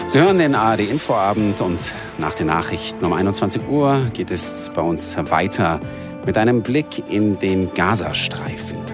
Sie hören den ARD-Infoabend und nach den Nachrichten um 21 Uhr geht es bei uns weiter mit einem Blick in den Gazastreifen.